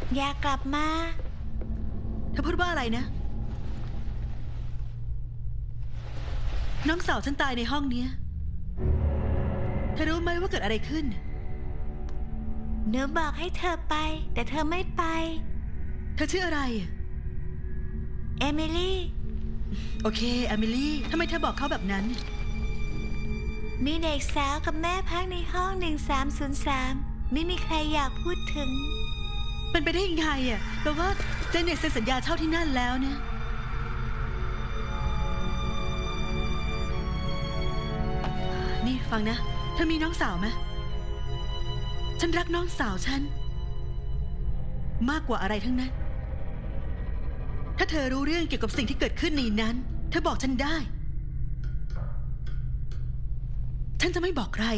อยากกลับมาเธอพูดว่าอะไรนะน้องสาวฉันตายในห้องนี้เธอรู้ไหมว่าเกิดอะไรขึ้นหนูบอกให้เธอไปแต่เธอไม่ไปเธอชื่ออะไรเอมิลี่โอเคเอมิลี่ทำไมเธอบอกเขาแบบนั้นมีเด็กสาวกับแม่พักในห้อง1303ไม่มีใครอยากพูดถึงเป็นไปได้ยังไงอ่ะแปลว่าเจนเน็ตเซ็นสัญญาเช่าที่นั่นแล้วเนี่ยนี่ฟังนะเธอมีน้องสาวไหมฉันรักน้องสาวฉันมากกว่าอะไรทั้งนั้นถ้าเธอรู้เรื่องเกี่ยวกับสิ่งที่เกิดขึ้นในนั้นเธอบอกฉันได้ฉันจะไม่บอกใคร